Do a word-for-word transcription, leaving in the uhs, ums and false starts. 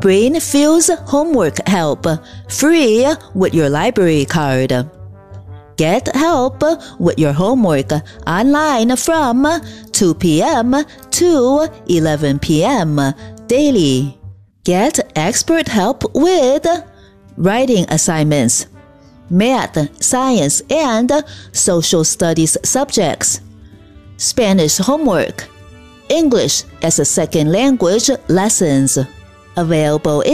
Brain Fuse Homework Help, free with your library card. Get help with your homework online from two p m to eleven p m daily. Get expert help with writing assignments, math, science, and social studies subjects, Spanish homework, English as a second language lessons. Available in